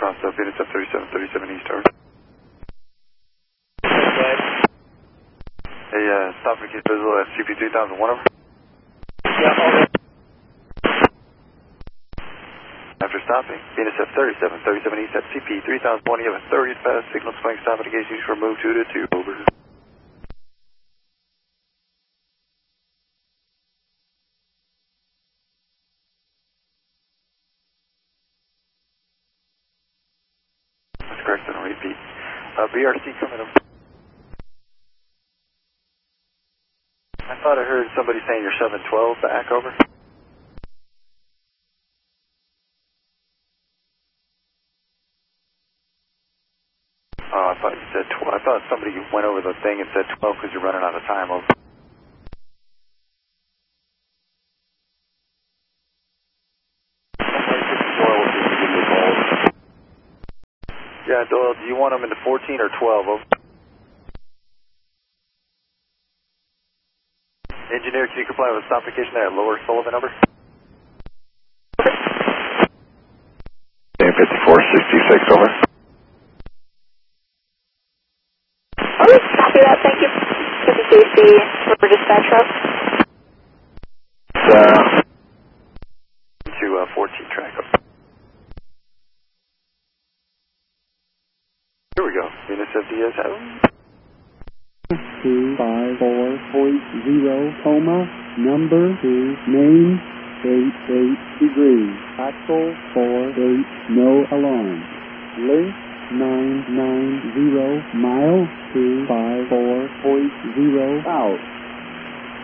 Venus F3737 East, over. Hey, stop for case visual SCP 3001, over. Yeah, over. After stopping, Venus F3737 East SCP 3001, you have a 30 fast signal swing stop indication for move 2 to 2, over. That's correct, and repeat. BRC coming up. I thought I heard somebody saying you're 712 back, over. Oh, I thought you said 12. I thought somebody went over the thing and said 12 because you're running out of time, over. Yeah, Doyle, do you want them into 14 or 12, over? Engineer, can you comply with stop vacation there at Lower Sullivan, over? 5466, over. Okay, copy that, thank you. KBKC, for dispatch route. To 14 track, over. Here we go. Venus FDS out. 254.0, number 2, main 88 degrees, axle 48, no alarm, length 990, mile 254.0 out.